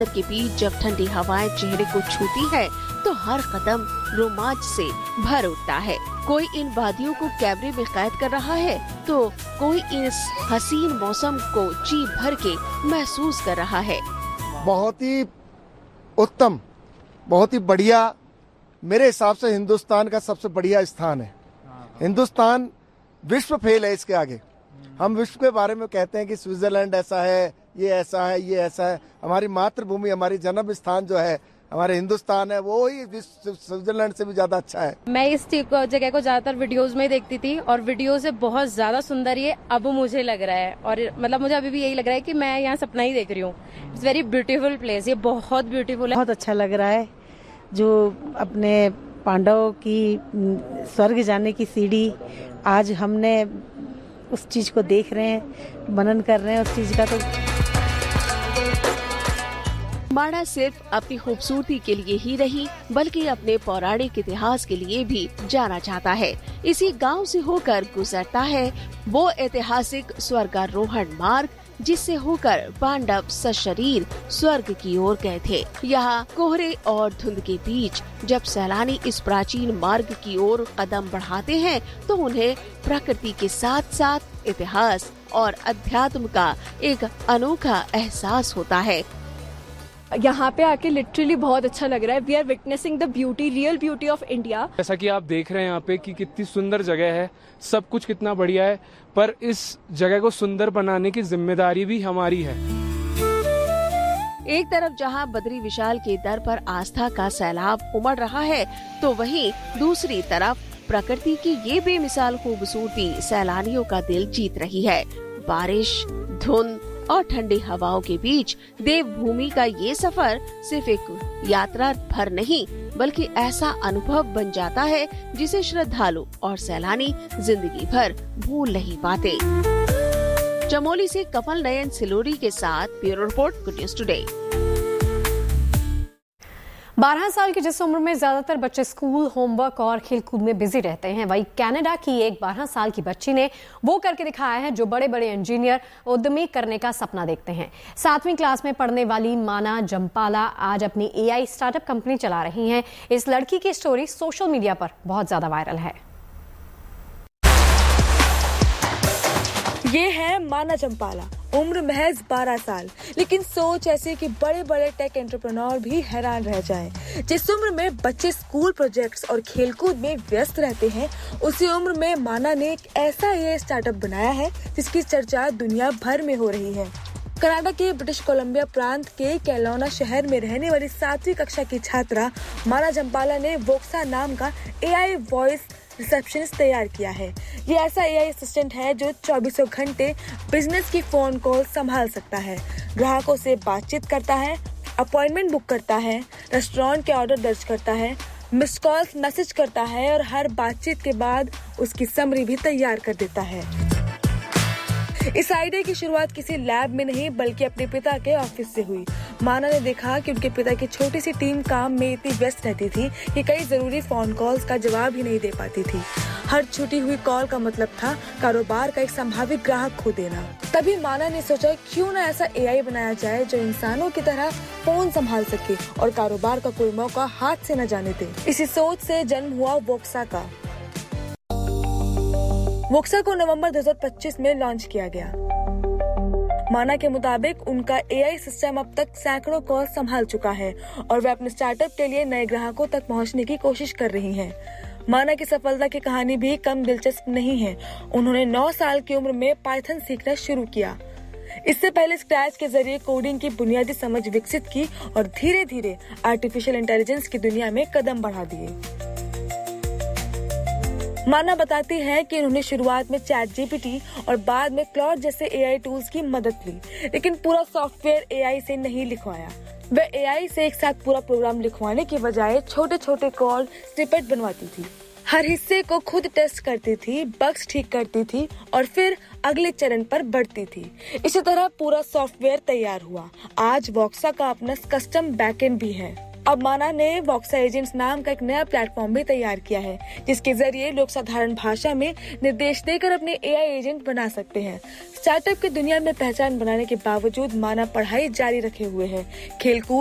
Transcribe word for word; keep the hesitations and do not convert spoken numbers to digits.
के बीच जब ठंडी हवाएं चेहरे को छूती है तो हर कदम रोमांच से भर उठता है। कोई इन वादियों को कैमरे में कैद कर रहा है तो कोई इस हसीन मौसम को जी भर के महसूस कर रहा है। बहुत ही उत्तम, बहुत ही बढ़िया, मेरे हिसाब से हिंदुस्तान का सबसे बढ़िया स्थान है। हिंदुस्तान विश्व फेल है इसके आगे। हम विश्व के बारे में कहते हैं कि स्विट्जरलैंड ऐसा है, ये ऐसा है, ये ऐसा है। हमारी मातृभूमि, हमारी जन्म स्थान जो है हमारे हिंदुस्तान है, वो ही स्विट्जरलैंड से भी ज्यादा अच्छा है। मैं इस जगह को ज्यादातर वीडियोस में देखती थी और वीडियो से बहुत ज्यादा सुंदर ये अब मुझे लग रहा है, और मतलब मुझे अभी भी यही लग रहा है कि मैं यहाँ सपना ही देख रही हूँ। इट्स वेरी ब्यूटीफुल प्लेस, ये बहुत ब्यूटीफुल है। बहुत अच्छा लग रहा है। जो अपने पांडवों की स्वर्ग जाने की सीढ़ी आज हमने उस चीज को देख रहे हैं, मनन कर रहे हैं उस चीज का। तो माणा सिर्फ अपनी खूबसूरती के लिए ही नहीं बल्कि अपने पौराणिक इतिहास के लिए भी जाना जाता है। इसी गांव से होकर गुजरता है वो ऐतिहासिक स्वर्गारोहण मार्ग जिससे होकर पांडव सशरीर स्वर्ग की ओर गए थे। यहाँ कोहरे और धुंध के बीच जब सैलानी इस प्राचीन मार्ग की ओर कदम बढ़ाते हैं तो उन्हें प्रकृति के साथ साथ इतिहास और अध्यात्म का एक अनोखा एहसास होता है। यहाँ पे आके लिटरली बहुत अच्छा लग रहा है। We are witnessing the beauty, real beauty of India. जैसा कि आप देख रहे हैं यहाँ पे कि कितनी सुंदर जगह है, सब कुछ कितना बढ़िया है, पर इस जगह को सुंदर बनाने की जिम्मेदारी भी हमारी है। एक तरफ जहाँ बद्री विशाल के दर पर आस्था का सैलाब उमड़ रहा है तो वहीं दूसरी तरफ प्रकृति की ये बेमिसाल खूबसूरती सैलानियों का दिल जीत रही है। बारिश, धुंध और ठंडी हवाओं के बीच देवभूमि का ये सफर सिर्फ एक यात्रा भर नहीं बल्कि ऐसा अनुभव बन जाता है जिसे श्रद्धालु और सैलानी जिंदगी भर भूल नहीं पाते। चमोली से कमल नयन सिलोरी के साथ bureau report, good news today. बारह साल की जिस उम्र में ज्यादातर बच्चे स्कूल, होमवर्क और खेलकूद में बिजी रहते हैं, वही कनाडा की एक बारह साल की बच्ची ने वो करके दिखाया है जो बड़े बड़े इंजीनियर, उद्यमी करने का सपना देखते हैं। सातवीं क्लास में पढ़ने वाली माना जम्पाला आज अपनी एआई स्टार्टअप कंपनी चला रही हैं। इस लड़की की स्टोरी सोशल मीडिया पर बहुत ज्यादा वायरल है। ये है माना जम्पाला, उम्र महज बारह साल, लेकिन सोच ऐसी कि बड़े बड़े टेक एंटरप्रेन्योर भी हैरान रह जाएं। जिस उम्र में बच्चे स्कूल प्रोजेक्ट्स और खेलकूद में व्यस्त रहते हैं, उसी उम्र में माना ने एक ऐसा ये स्टार्टअप बनाया है जिसकी चर्चा दुनिया भर में हो रही है। कनाडा के ब्रिटिश कोलंबिया प्रांत के कैलोना शहर में रहने वाली सातवीं कक्षा की छात्रा माना जम्पाला ने वोक्सा नाम का एआई वॉइस रिसेप्शनिस्ट तैयार किया है। ये ऐसा एआई असिस्टेंट है जो चौबीसों घंटे बिजनेस की फोन कॉल संभाल सकता है, ग्राहकों से बातचीत करता है, अपॉइंटमेंट बुक करता है, रेस्टोरेंट के ऑर्डर दर्ज करता है, मिस्ड कॉल्स मैसेज करता है और हर बातचीत के बाद उसकी समरी भी तैयार कर देता है। इस आइडिया की शुरुआत किसी लैब में नहीं बल्कि अपने पिता के ऑफिस से हुई। माना ने देखा कि उनके पिता की छोटी सी टीम काम में इतनी व्यस्त रहती थी कि कई जरूरी फोन कॉल्स का जवाब ही नहीं दे पाती थी। हर छूटी हुई कॉल का मतलब था कारोबार का एक संभावित ग्राहक खो देना। तभी माना ने सोचा क्यों ना ऐसा एआई बनाया जाए जो इंसानों की तरह फोन संभाल सके और कारोबार का कोई मौका हाथ से न जाने दे। इसी सोच से जन्म हुआ वोक्सा का। वोक्सा को नवंबर दो हज़ार पच्चीस में लॉन्च किया गया। माना के मुताबिक उनका एआई सिस्टम अब तक सैकड़ों कॉल संभाल चुका है और वे अपने स्टार्टअप के लिए नए ग्राहकों तक पहुंचने की कोशिश कर रही हैं। माना की सफलता की कहानी भी कम दिलचस्प नहीं है। उन्होंने नौ साल की उम्र में पाइथन सीखना शुरू किया। इससे पहले स्क्रैच के जरिए कोडिंग की बुनियादी समझ विकसित की और धीरे धीरे आर्टिफिशियल इंटेलिजेंस की दुनिया में कदम बढ़ा दिए। माना बताती है कि उन्होंने शुरुआत में चैट जीपीटी और बाद में क्लॉड जैसे एआई टूल्स की मदद ली, लेकिन पूरा सॉफ्टवेयर एआई से नहीं लिखवाया। वे एआई से एक साथ पूरा प्रोग्राम लिखवाने की बजाय छोटे छोटे कोड स्निपेट बनवाती थी। हर हिस्से को खुद टेस्ट करती थी, बग्स ठीक करती थी और फिर अगले चरण पर बढ़ती थी। इसी तरह पूरा सॉफ्टवेयर तैयार हुआ। आज वोक्सा का अपना कस्टम बैकएंड भी है। अब माना ने वॉक्सा एजेंट्स नाम का एक नया प्लेटफॉर्म भी तैयार किया है, जिसके जरिए लोग साधारण भाषा में निर्देश देकर अपने एआई एजेंट बना सकते हैं। स्टार्टअप की दुनिया में पहचान बनाने के बावजूद माना पढ़ाई जारी रखे हुए है। खेलकूद